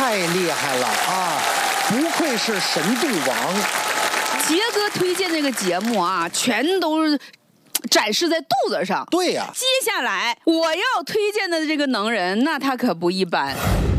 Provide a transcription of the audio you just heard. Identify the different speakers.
Speaker 1: 太厉害了啊！不愧是神度王。
Speaker 2: 杰哥推荐这个节目啊，全都是展示在肚子上。
Speaker 1: 对呀。
Speaker 2: 接下来我要推荐的这个能人，那他可不一般。